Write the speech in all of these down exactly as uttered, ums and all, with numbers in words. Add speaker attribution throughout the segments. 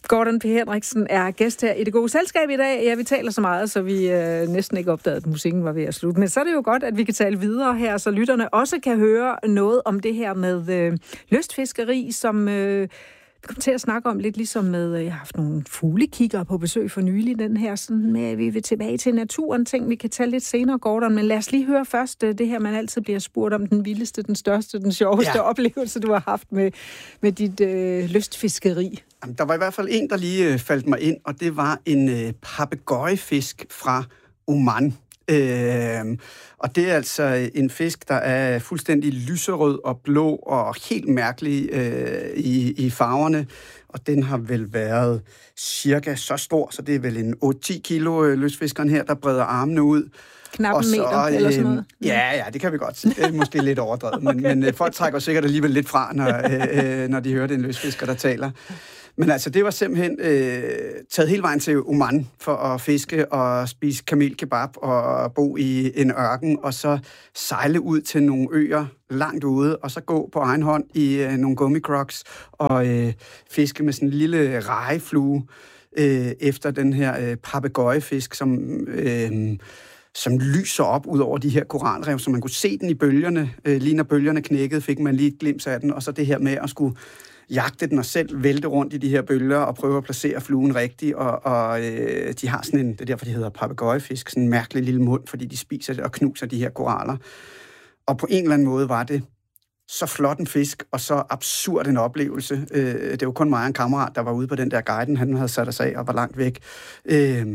Speaker 1: Gordon P. Henriksen er gæst her i Det Gode Selskab i dag. Ja, vi taler så meget, så vi øh, næsten ikke opdagede, at musikken var ved at slutte. Men så er det jo godt, at vi kan tale videre her, så lytterne også kan høre noget om det her med øh, lystfiskeri, som øh, vi kommer til at snakke om lidt ligesom med, øh, jeg har haft nogle fuglekigger på besøg for nylig, den her sådan med, at vi vil tilbage til naturen, ting vi kan tage lidt senere, Gordon. Men lad os lige høre først øh, det her, man altid bliver spurgt om, den vildeste, den største, den sjoveste ja. oplevelse, du har haft med, med dit øh, lystfiskeri.
Speaker 2: Der var i hvert fald en, der lige faldt mig ind, og det var en øh, papegøjefisk fra Oman. Øh, og det er altså en fisk, der er fuldstændig lyserød og blå og helt mærkelig øh, i, i farverne. Og den har vel været cirka så stor, så det er vel en otte til ti kilo øh, lystfiskeren her, der breder armene ud.
Speaker 1: Knap en meter, øh, eller sådan noget?
Speaker 2: Ja, ja, det kan vi godt se. Det er måske lidt overdrevet, okay. men, men øh, folk trækker sikkert alligevel lidt fra, når, øh, når de hører den lystfisker, der taler. Men altså, det var simpelthen øh, taget hele vejen til Oman for at fiske og spise kamelkebab og bo i en ørken, og så sejle ud til nogle øer langt ude, og så gå på egen hånd i øh, nogle gummicrocs og øh, fiske med sådan en lille rejeflue øh, efter den her øh, papegøjefisk, som... Øh, som lyser op ud over de her koralrev, så man kunne se den i bølgerne. Øh, lige når bølgerne knækkede, fik man lige et glimt af den, og så det her med at skulle jagte den og selv vælte rundt i de her bølger og prøve at placere fluen rigtigt, og, og øh, de har sådan en, det er derfor, de hedder papegøjefisk, sådan en mærkelig lille mund, fordi de spiser det og knuser de her koraler. Og på en eller anden måde var det så flot en fisk, og så absurd en oplevelse. Øh, det var kun mig og en kammerat, der var ude på den der guiden, han havde sat os af og var langt væk. Øh,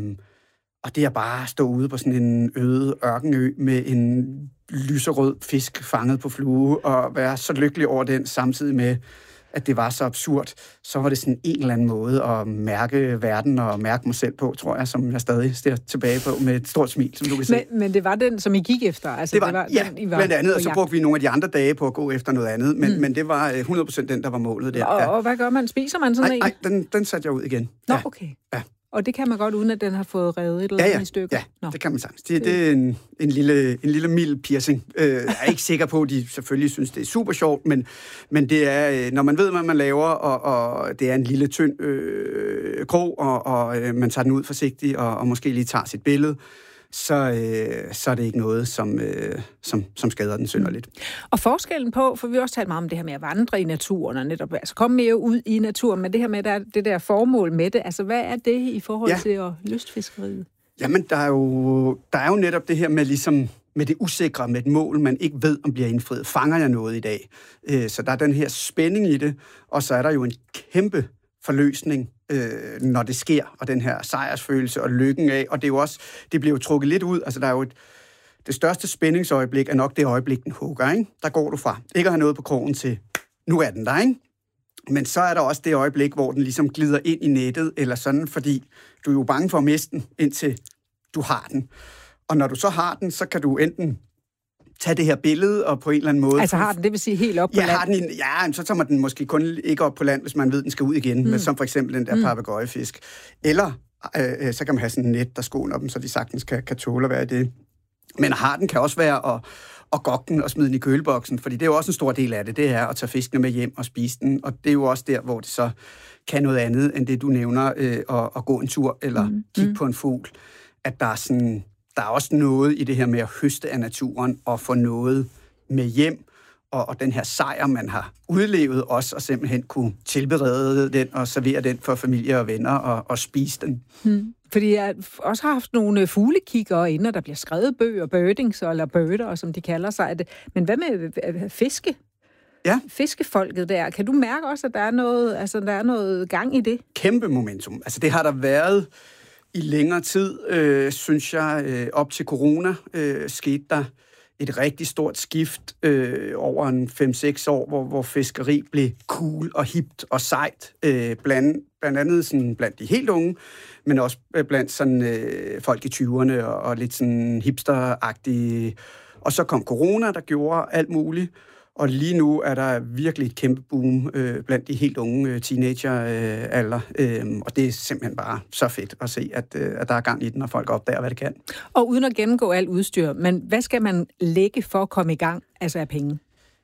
Speaker 2: Og det er bare at stå ude på sådan en øde ørkenø med en lyserød fisk fanget på flue og være så lykkelig over den, samtidig med, at det var så absurd. Så var det sådan en eller anden måde at mærke verden og mærke mig selv på, tror jeg, som jeg stadig står tilbage på med et stort smil, som du kan se.
Speaker 1: Men, men det var den, som I gik efter? Altså,
Speaker 2: det var,
Speaker 1: det var
Speaker 2: ja,
Speaker 1: den, I var
Speaker 2: blandt andet, og så
Speaker 1: jagt.
Speaker 2: brugte vi nogle af de andre dage på at gå efter noget andet, men, mm. men det var hundrede procent den, der var målet der.
Speaker 1: Og,
Speaker 2: ja.
Speaker 1: og hvad gør man? Spiser man sådan
Speaker 2: nej,
Speaker 1: en?
Speaker 2: Nej, den, den satte jeg ud igen.
Speaker 1: Nå,
Speaker 2: ja.
Speaker 1: okay.
Speaker 2: Ja.
Speaker 1: Og det kan man godt, uden at den har fået revet et eller
Speaker 2: ja,
Speaker 1: andet
Speaker 2: ja.
Speaker 1: i stykker?
Speaker 2: Ja,
Speaker 1: Nå.
Speaker 2: det kan man sagtens. Det, det er en, en, lille, en lille mild piercing. Uh, jeg er ikke sikker på, at de selvfølgelig synes, det er super sjovt, men, men det er, når man ved, hvad man laver, og, og det er en lille tynd øh, krog, og, og øh, man tager den ud forsigtigt, og, og måske lige tager sit billede, så, øh, så er det ikke noget, som, øh, som, som skader den synderligt.
Speaker 1: Og forskellen på, for vi har også talt meget om det her med at vandre i naturen, og netop altså komme mere ud i naturen, men det her med, der, det der formål med det, altså hvad er det i forhold ja. til at lystfiskeriet?
Speaker 2: Jamen, der er, jo, der er jo netop det her med ligesom med det usikre, med et mål, man ikke ved, om bliver indfriet. Fanger jeg noget i dag? Øh, så der er den her spænding i det, og så er der jo en kæmpe forløsning, øh, når det sker, og den her sejrsfølelse og lykken af, og det er jo også, det bliver jo trukket lidt ud, altså der er jo et, det største spændingsøjeblik er nok det øjeblik, den hugger, ikke? Der går du fra ikke at have noget på krogen til, nu er den der, ikke? Men så er der også det øjeblik, hvor den ligesom glider ind i nettet, eller sådan, fordi du er jo bange for at miste den, indtil du har den. Og når du så har den, så kan du enten tage det her billede og på en eller anden måde...
Speaker 1: Altså har den, det vil sige helt op på
Speaker 2: ja,
Speaker 1: land?
Speaker 2: Har den en, ja, så tager man den måske kun ikke op på land, hvis man ved, den skal ud igen, mm. men som for eksempel den der mm. papegøjefisk. Eller øh, så kan man have sådan en net, der skåner dem, så de sagtens kan, kan tåle at være i det. Men har den kan også være at, at gokke den og smide den i køleboksen, fordi det er jo også en stor del af det, det er at tage fiskene med hjem og spise den, og det er jo også der, hvor det så kan noget andet, end det du nævner, øh, at, at gå en tur eller mm. kigge mm. på en fugl. At der er sådan... Der er også noget i det her med at høste af naturen og få noget med hjem, og, og den her sejr, man har udlevet også, og simpelthen kunne tilberede den og servere den for familie og venner og, og spise den.
Speaker 1: Hmm. Fordi jeg også har haft nogle fuglekiggere inde, og der bliver skrevet bøger, birdings eller birder, som de kalder sig. Men hvad med fiske?
Speaker 2: Ja.
Speaker 1: Fiskefolket der. Kan du mærke også, at der er noget, altså, der er noget gang i det?
Speaker 2: Kæmpe momentum. Altså det har der været... I længere tid, øh, synes jeg, øh, op til corona, øh, skete der et rigtig stort skift øh, over en fem seks år, hvor, hvor fiskeri blev cool og hipt og sejt, øh, blandt, blandt andet sådan blandt de helt unge, men også blandt sådan, øh, folk i tyverne og, og lidt sådan hipsteragtige. Og så kom corona, der gjorde alt muligt. Og lige nu er der virkelig et kæmpe boom øh, blandt de helt unge øh, teenager-alder. Øh, øh, og det er simpelthen bare så fedt at se, at, øh, at der er gang i den, og folk opdager, hvad det kan.
Speaker 1: Og uden at gennemgå alt udstyr, men hvad skal man lægge for at komme i gang, altså af penge?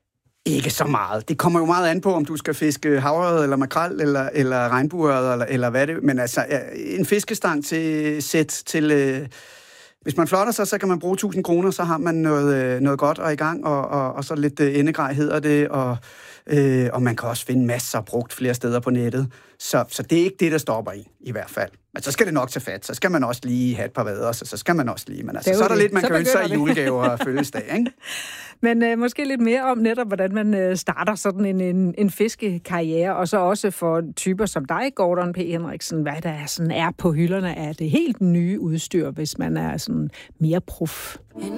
Speaker 2: Ikke så meget. Det kommer jo meget an på, om du skal fiske havørred, eller makrel, eller, eller regnbueørred, eller, eller hvad det. Men altså, en fiskestang til sæt til... Øh, hvis man flotter sig, så kan man bruge tusind kroner, så har man noget, noget godt og i gang, og, og, og så lidt endegrej hedder det, og, øh, og man kan også finde masser af brugt flere steder på nettet. Så, så det er ikke det, der stopper i, i hvert fald. Men så skal det nok tage fat. Så skal man også lige have et par vader, så, så skal man også lige. Men altså, så er der lidt, man så kan ønske sig i julegaver og fødselsdag, ikke?
Speaker 1: Men øh, måske lidt mere om netop, hvordan man øh, starter sådan en, en, en fiskekarriere, og så også for typer som dig, Gordon P. Henriksen, hvad der sådan er på hylderne af det helt nye udstyr, hvis man er sådan mere prof.